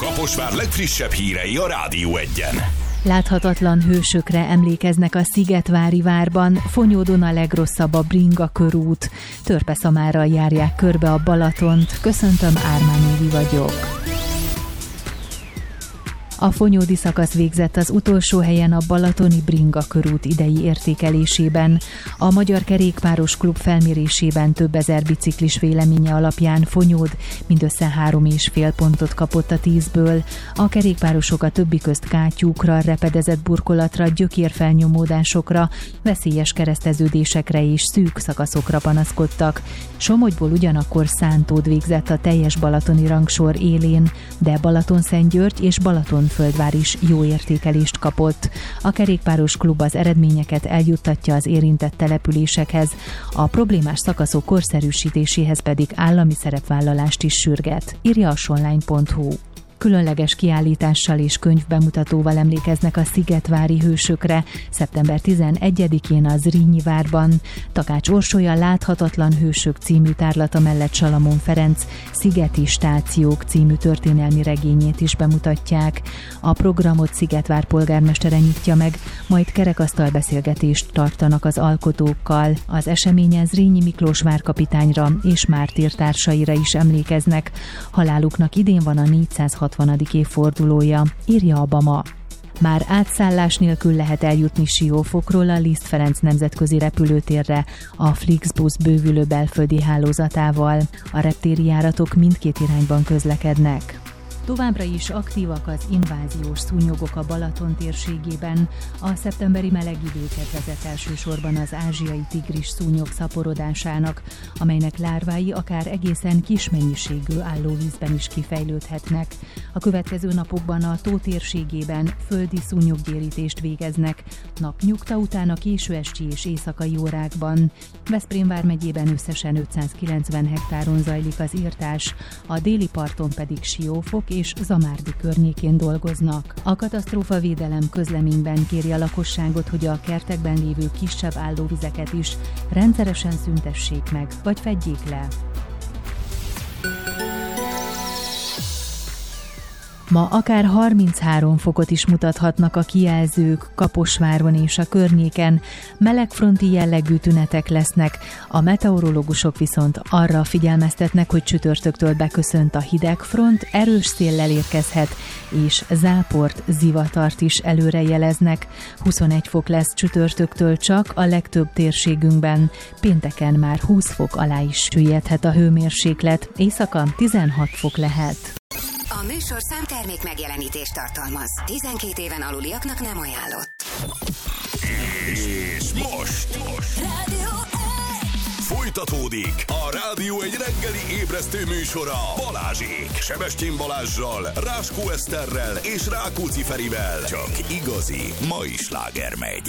Kaposvár legfrissebb hírei a Rádió Egyen. Láthatatlan hősökre emlékeznek a Szigetvári várban, Fonyódon a legrosszabb a Bringa körút. Törpeszamárral járják körbe a Balatont. Köszöntöm, Ármány Évi vagyok. A fonyódi szakasz végzett az utolsó helyen a balatoni Bringa körút idei értékelésében. A Magyar Kerékpáros Klub felmérésében több ezer biciklis véleménye alapján Fonyód mindössze 3,5 pontot kapott a 10-ből. A kerékpárosok a többi közt kátyúkra, repedezett burkolatra, gyökérfelnyomódásokra, veszélyes kereszteződésekre és szűk szakaszokra panaszkodtak. Somogyból ugyanakkor Szántód végzett a teljes balatoni rangsor élén, de Balatonszentgyörgy és Balatonföldvár is jó értékelést kapott. A kerékpáros klub az eredményeket eljuttatja az érintett településekhez, a problémás szakaszok korszerűsítéséhez pedig állami szerepvállalást is sürget, írja a sonline.hu. Különleges kiállítással és könyvbemutatóval emlékeznek a szigetvári hősökre szeptember 11-én a Zrínyi várban. Takács Orsolya Láthatatlan hősök című tárlata mellett Salamon Ferenc Szigeti stációk című történelmi regényét is bemutatják. A programot Szigetvár polgármestere nyitja meg, majd kerekasztal beszélgetést tartanak az alkotókkal. Az eseményen Zrínyi Miklós várkapitányra és mártírtársaira is emlékeznek. Haláluknak idén van a 460. évfordulója, írja a BAMA. Már átszállás nélkül lehet eljutni Siófokról a Liszt Ferenc nemzetközi repülőtérre a Flixbus bővülő belföldi hálózatával. A reptéri járatok mindkét irányban közlekednek. Továbbra is aktívak az inváziós szúnyogok a Balaton térségében. A szeptemberi meleg idő kedvezett elsősorban az ázsiai tigris szúnyog szaporodásának, amelynek lárvái akár egészen kis mennyiségű állóvízben is kifejlődhetnek. A következő napokban a tó térségében földi szúnyoggyérítést végeznek, napnyugta után a késő esti és éjszakai órákban. Veszprém vármegyében összesen 590 hektáron zajlik az írtás, a déli parton pedig Siófok és Zamárdi környékén dolgoznak. A katasztrófavédelem közleményben kéri a lakosságot, hogy a kertekben lévő kisebb állóvizeket is rendszeresen szüntessék meg, vagy fedjék le. Ma akár 33 fokot is mutathatnak a kijelzők Kaposváron és a környéken. Melegfronti jellegű tünetek lesznek, a meteorológusok viszont arra figyelmeztetnek, hogy csütörtöktől beköszönt a hidegfront, erős széllel érkezhet, és záport, zivatart is előrejeleznek. 21 fok lesz csütörtöktől csak a legtöbb térségünkben. Pénteken már 20 fok alá is süllyedhet a hőmérséklet, éjszaka 16 fok lehet. A műsorszám termék megjelenítést tartalmaz. 12 éven aluliaknak nem ajánlott. És most Rádió folytatódik a Rádió egy reggeli ébresztő műsora Balázsék. Sebestyén Balázssal, Ráskó Eszterrel és Rákóczi Ferivel. Csak igazi mai sláger megy.